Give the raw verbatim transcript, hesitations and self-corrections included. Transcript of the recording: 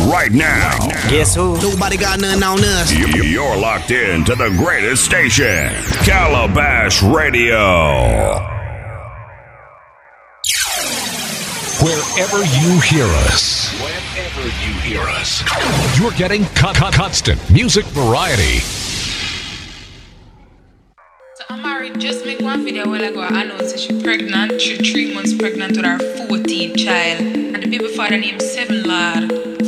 right now. Guess who? Nobody got nothing on us. You- You're locked in to the greatest station, Calabash Radio. Wherever you hear us, wherever you hear us, you're getting con- con- constant music variety. So I'm married, just make one video a while ago. I announced that she's pregnant. She's three months pregnant with her fourteenth child. And the baby father named Seven Lord.